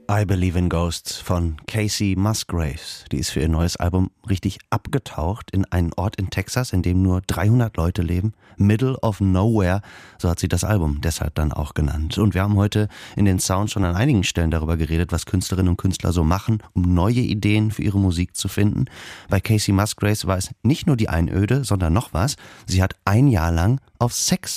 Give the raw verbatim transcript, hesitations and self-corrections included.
I Believe in Ghosts von Kacey Musgraves. Die ist für ihr neues Album richtig abgetaucht in einen Ort in Texas, in dem nur dreihundert Leute leben. Middle of Nowhere, so hat sie das Album deshalb dann auch genannt. Und wir haben heute in den Sounds schon an einigen Stellen darüber geredet, was Künstlerinnen und Künstler so machen, um neue Ideen für ihre Musik zu finden. Bei Kacey Musgraves war es nicht nur die Einöde, sondern noch was. Sie hat ein Jahr lang auf Sex